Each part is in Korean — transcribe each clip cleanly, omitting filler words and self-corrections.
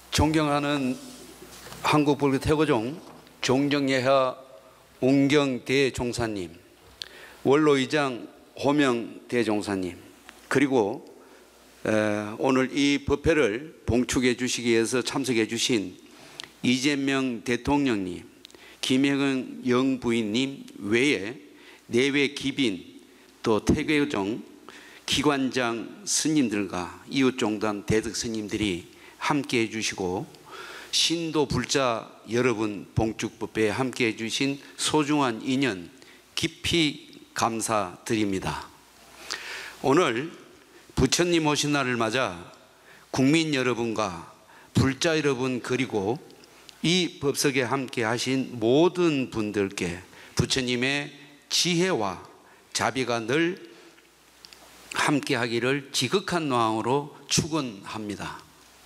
존경하는 한국불교 태고종 종정예하 웅경 대종사님, 원로의장 호명 대종사님, 그리고 오늘 이 법회를 봉축해 주시기 위해서 참석해 주신 이재명 대통령님, 김혜경 영부인님 외에 내외 기빈, 또 태교종 기관장 스님들과 이웃종단 대덕 스님들이 함께 해주시고 신도 불자 여러분 봉축법회에 함께 해주신 소중한 인연 깊이 감사드립니다. 오늘 부처님 오신 날을 맞아 국민 여러분과 불자 여러분, 그리고 이 법석에 함께 하신 모든 분들께 부처님의 지혜와 자비가 늘 함께 하기를 지극한 마음으로 축원합니다.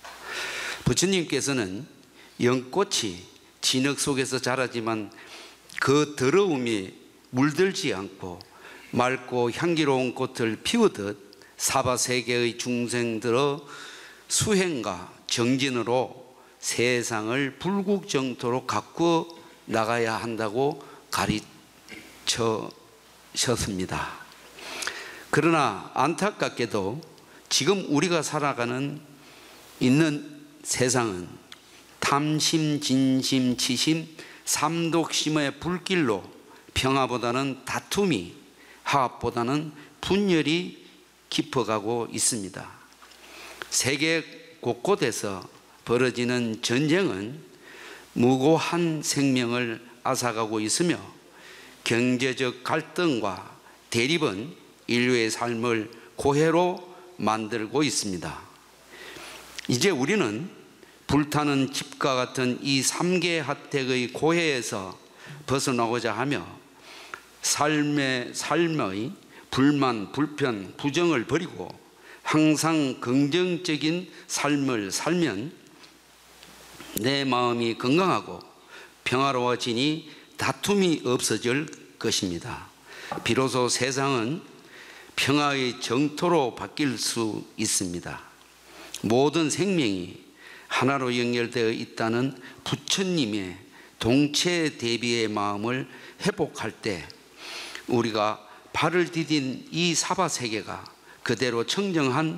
부처님께서는 연꽃이 진흙 속에서 자라지만 그 더러움이 물들지 않고 맑고 향기로운 꽃을 피우듯 사바세계의 중생들의 수행과 정진으로 세상을 불국정토로 가꾸어 나가야 한다고 가르쳐셨습니다. 그러나 안타깝게도 지금 우리가 살아가는 있는 세상은 탐심, 진심, 치심, 삼독심의 불길로 평화보다는 다툼이, 화합보다는 분열이 깊어가고 있습니다. 세계 곳곳에서 벌어지는 전쟁은 무고한 생명을 앗아가고 있으며 경제적 갈등과 대립은 인류의 삶을 고해로 만들고 있습니다. 이제 우리는 불타는 집과 같은 이 삼계 하택의 고해에서 벗어나고자 하며 삶의 불만, 불편, 부정을 버리고 항상 긍정적인 삶을 살면 내 마음이 건강하고 평화로워지니 다툼이 없어질 것입니다. 비로소 세상은 평화의 정토로 바뀔 수 있습니다. 모든 생명이 하나로 연결되어 있다는 부처님의 동체 대비의 마음을 회복할 때 우리가 발을 디딘 이 사바세계가 그대로 청정한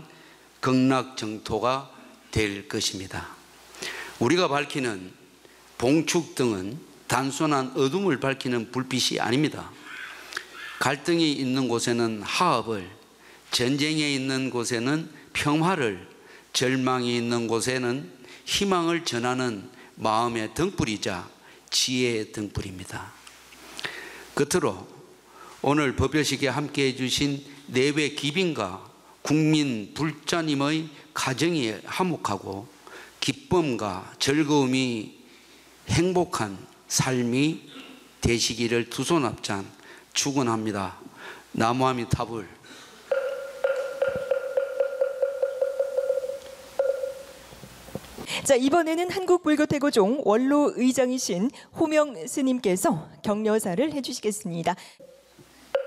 극락정토가 될 것입니다. 우리가 밝히는 봉축등은 단순한 어둠을 밝히는 불빛이 아닙니다. 갈등이 있는 곳에는 화합을, 전쟁에 있는 곳에는 평화를, 절망이 있는 곳에는 희망을 전하는 마음의 등불이자 지혜의 등불입니다. 끝으로 오늘 법요식에 함께해 주신 내외 기빈과 국민 불자님의 가정이 화목하고 기쁨과 즐거움이 행복한 삶이 되시기를 두 손 앞장 축원합니다. 나무아미타불. 자, 이번에는 한국불교태고종 원로 의장이신 호명 스님께서 격려사를 해주시겠습니다.